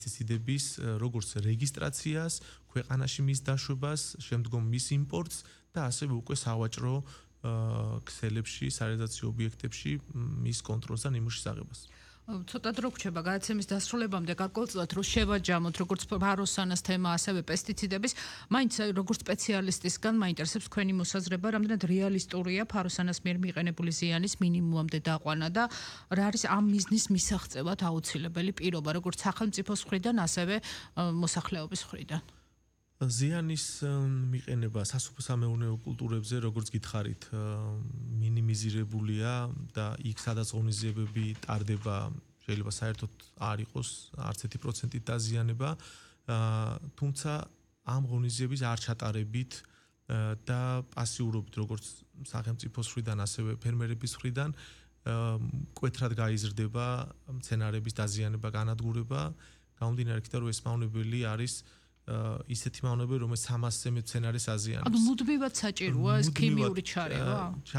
პესტიციდების როგორც რეგისტრაციას, ქვეყანაში მის დაშვებას, შემდგომ მის იმპორტს და ასევე უკვე სავაჭრო ქსელებში, სარეალიზაციო ობიექტებში მის კონტროლს და ნიმუშის აღებას. ცოტა დრო გრჩება გადაცემის დასრულებამდე გარკვეულწილად რომ შევაჯამოთ როგორც ფაროსანას თემა, ასევე პესტიციდების, მაინც როგორც სპეციალისტისგან მაინტერესებს თქვენი მოსაზრება, რამდენად რეალისტურია ფაროსანას მიერ მიყენებული ზიანის მინიმუმამდე დაყვანა და რა არის ამ მიზნის მისაღწევად აუცილებელი პირობა, როგორც სახელმწიფოს მხრიდან, ასევე მოსახლეობის მხრიდან. ზიანის მიყენება სასოფლო-სამეურნეო კულტურებზე, როგორც გითხარით, მინიმიზირებულია და იქ სადაც ღონისძიებები ტარდება, შეიძლება საერთოდ არ იყოს არც 1% დაზიანება, თუმცა ამ ღონისძიების არ ჩატარებით და პასიურობით, როგორც სახელმწიფოს მხრიდან, ასევე ფერმერების მხრიდან, მკვეთრად გაიზრდება მცენარეების დაზიანება, განადგურება, გამომდინარე იქიდან, რომ ეს მავნებელი არის ისეთი მავნებელი, რომელიც 300-ზე მეტ მცენარეს აზიანებს. ანუ მუდმივად საჭიროა ეს ქიმიური ჩარევა?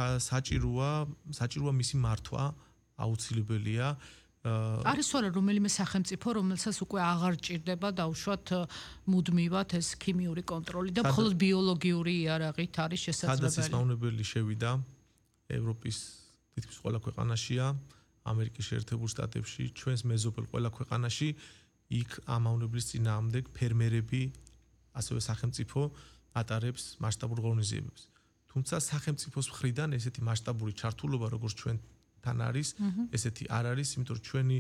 საჭიროა მისი მართვა, აუცილებელია. არის არა რომელიმე სახელმწიფო, რომელსაც უკვე აღარ ჭირდება დაუშვათ მუდმივად ეს ქიმიური კონტროლი და მხოლოდ ბიოლოგიური იარაღით არის შესაძლებელი. სადაც ეს მავნებელი შევიდა, ევროპის თითქმის ყველა ქვეყანაშია, ამერიკის შეერთებულ შტატებში, ჩვენს მეზობელ ყველა ქვეყანაში იქ ამ მავნებლის წინააღმდეგ ფერმერები, ასევე სახელმწიფო ატარებს მასშტაბურ ღონისძიებებს. თუმცა სახელმწიფოს მხრიდან ესეთი მასშტაბური ჩართულობა, როგორც ჩვენთან არის, ესეთი არ არის, იმიტომ რომ ჩვენი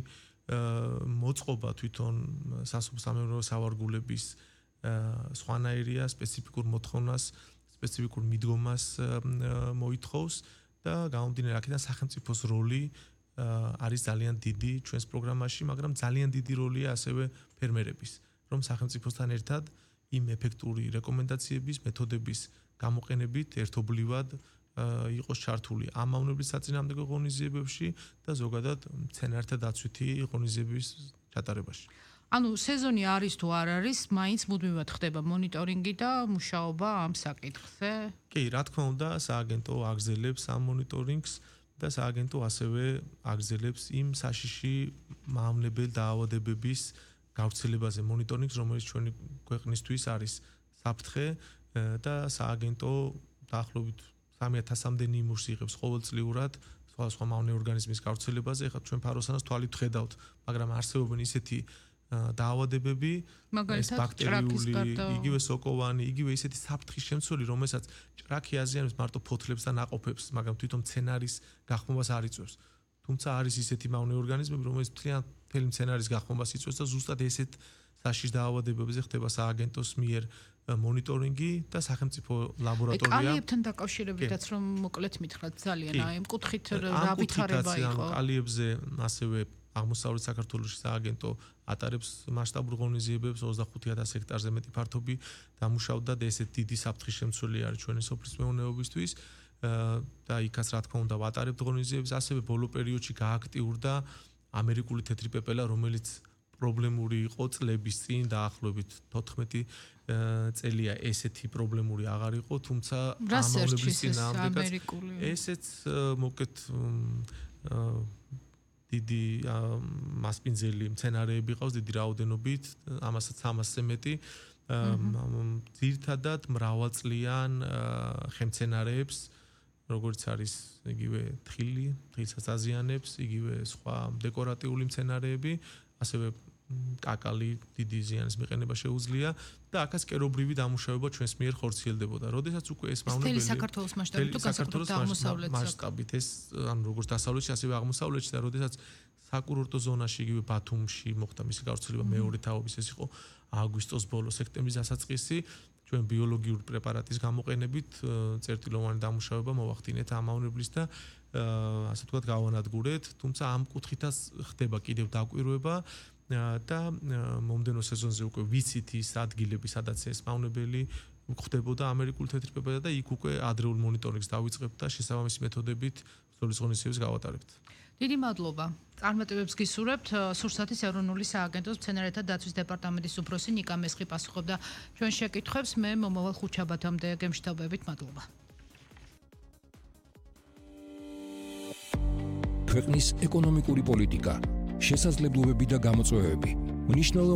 მოწყობა თვითონ სასოფლო-სამეურნეო სავარგულების სხვანაირია, სპეციფიკურ მოთხოვნას, სპეციფიკურ მიდგომას მოითხოვს და გამომდინარე აქედან სახელმწიფოს როლი არის ძალიან დიდი ჩვენს პროგრამაში, მაგრამ ძალიან დიდი როლია ასევე ფერმერების, რომ სახელმწიფოსთან ერთად იმ ეფექტური რეკომენდაციების, მეთოდების გამოყენებით ერთობლივად იყოს ჩართული ამ მავნებლის საწინააღმდეგო ღონისძიებებში და ზოგადად მცენარეთა დაცვითი ღონისძიებების ჩატარებაში. ანუ სეზონი არის თუ არ არის, მაინც მუდმივად ხდება მონიტორინგი და მუშაობა ამ საკითხზე? კი, რა თქმა უნდა, სააგენტო აგრძელებს ამ მონიტორინგს და სააგენტო ასევე აგრძელებს იმ საშიში მავნებელ დაავადებების გავრცელებაზე მონიტორინგს, რომელიც ჩვენი ქვეყნისთვის არის საფრთხე და სააგენტო დაახლოებით 3000-მდე ნიმუშს იღებს ყოველწლიურად სხვადასხვა მავნე ორგანიზმის გავრცელებაზე. ეხლა ჩვენ ფაროსანას თვალით ვხედავთ, მაგრამ არსებობენ ისეთი დაავადებები, ეს ბაქტერიული, იგივე სოკოვანი, იგივე ისეთი საფრთხის შემცველი, რომელსაც ჭრაქი აზიანებს მარტო ფოთლებს და ნაყოფებს, მაგრამ თვითონ მცენარის გახმობას არ იწვევს. თუმცა არის ისეთი მავნე ორგანიზმები, რომელიც მთელი მცენარის გახმობას იწვევს და ზუსტად ესეთ საშიშ დაავადებებზე ხდება სააგენტოს მიერ მონიტორინგი და სახელმწიფო ლაბორატორია. კალიებთან დაკავშირებითაც რომ მოკლედ მითხრათ ძალიან აი ამ კუთხით რა ვითარება იყო? კალიებზე ასევე აღმოსავლეთ საქართველოში სააგენტო ატარებს მასშტაბურ ღონისძიებებს 25000 ჰექტარზე მეტი ფართობი დამუშავდა და ესეთ დიდი საფრთხის შემცველი არის ჩვენი სოფლის მეურნეობისთვის და იქაც რა თქმა უნდა ვატარებთ ღონისძიებებს. ასევე ბოლო პერიოდში გააქტიურდა ამერიკული თეთრი პეპელა, რომელიც პრობლემური იყო წლების წინ დაახლოებით 14 წელია ესეთი პრობლემური აღარ იყო, თუმცა ამ მავნებლის წინააღმდეგაც ესეც მოკეთ დიდი მასპინძელი მცენარეები ყავს დიდი რაოდენობით, ამასაც 300-ზე მეტი. ძირითადად მრავალწლიან ხემცენარეებს, როგორც არის იგივე თხილი, თხილსაც აზიანებს, იგივე სხვა დეკორატიული მცენარეები, ასევე კაკალი დიდი ზიანის მიყენება შეუძლია და აქაც კერობრივი დამუშავება ჩვენს მიერ ხორციელდებოდა. როდესაც უკვე ეს მავნებელი საქართველოს მასშტაბით თუ განსაკუთრებით აღმოსავლეთ მასშტაბით ეს ანუ როგორც დასავლეთში, ასევე აღმოსავლეთში და როდესაც საკურორტო ზონაში იგივე ბათუმში მოხდა მისი გავრცელება მეორე თაობის, ეს იყო აგვისტოს ბოლო, სექტემბრის დასაწყისი, ჩვენ ბიოლოგიური პრეპარატის გამოყენებით წერტილოვანი დამუშავება მოვახდინეთ ამ მავნებლის და ასე ვთქვათ გავანადგურეთ, თუმცა ამ კუთხითაც ხდება კიდევ დაკვირვება და მომდენო სეზონზე უკვე ვიცით ის ადგილები, სადაც ეს მავნებელი ხდებოდა ამერიკული თეთრი პეპელა და იქ უკვე ადრეულ მონიტორინგს დავიწყებთ და შესაბამისი მეთოდებით ბრძოლის ღონისძიებებს გავატარებთ. დიდი მადლობა. წარმატებებს გისურვებთ. სურსათის ეროვნული სააგენტოს მცენარეთა დაცვის დეპარტამენტის უფროსი ნიკა მესხი პასუხობდა ჩვენ შეკითხვებს. მე მომავალ ხუთშაბათამდე გემშთობებით. მადლობა. ქვეყნის ეკონომიკური პოლიტიკა, შესაძლებლობები და გამოწვევები.